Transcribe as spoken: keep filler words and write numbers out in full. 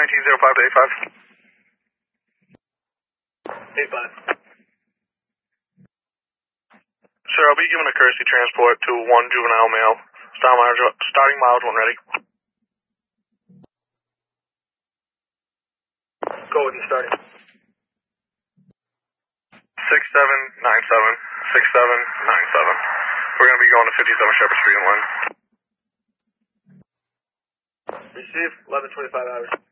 nineteen oh five to eight five. eight five. Sir, I'll be giving a courtesy transport to one juvenile male. Starting miles, starting miles when ready. Go with you starting. six seven nine seven. six seven nine seven. We're going to be going to fifty-seven Shepherd Street in Lynn. Receive eleven twenty-five hours.